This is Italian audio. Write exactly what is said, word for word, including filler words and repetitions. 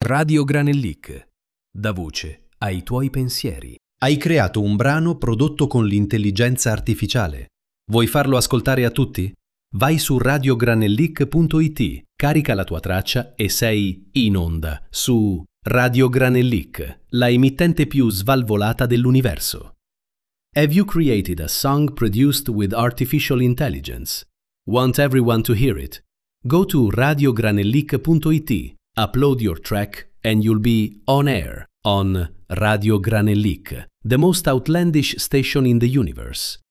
Radio Granellic. Dà voce ai tuoi pensieri. Hai creato un brano prodotto con l'intelligenza artificiale. Vuoi farlo ascoltare a tutti? Vai su radio granellic punto it, carica la tua traccia e sei in onda su Radio Granellic, la emittente più svalvolata dell'universo. Have you created a song produced with artificial intelligence? Want everyone to hear it? Go to radio granellic punto it, upload your track and you'll be on air on Radio Granellic, the most outlandish station in the universe.